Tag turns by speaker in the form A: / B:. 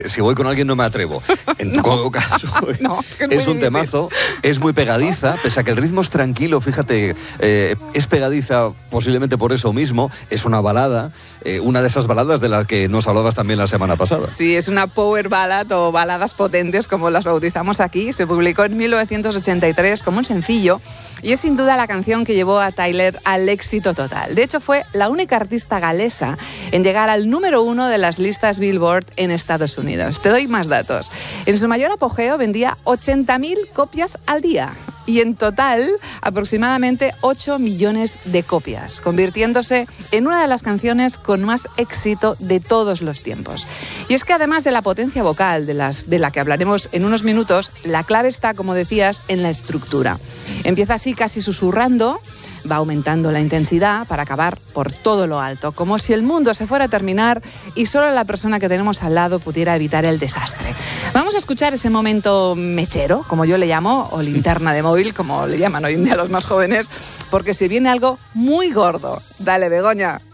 A: Si voy con alguien no me atrevo. En todo caso, es un temazo, es muy pegadiza, pese a que el ritmo es tranquilo, fíjate, es pegadiza posiblemente por eso mismo, es una balada, una de esas baladas de las que nos hablabas también la semana pasada.
B: Sí, es una power ballad o baladas potentes, como las bautizamos aquí. Se publicó en 1983 como un sencillo y es sin duda la canción que llevó a Tyler al éxito total. De hecho, fue la única artista galesa en llegar al número 1 de las listas Billboard en Estados Unidos. Te doy más datos. En su mayor apogeo vendía 80.000 copias al día y en total aproximadamente 8 millones de copias, convirtiéndose en una de las canciones con más éxito de todos los tiempos. Y es que además de la potencia vocal de la que hablaremos en unos minutos, la clave está, como decías, en la estructura. Empieza así casi susurrando, va aumentando la intensidad para acabar por todo lo alto, como si el mundo se fuera a terminar y solo la persona que tenemos al lado pudiera evitar el desastre. Vamos a escuchar ese momento mechero, como yo le llamo, o linterna de móvil, como le llaman hoy en día los más jóvenes, porque se viene algo muy gordo. Dale, Begoña.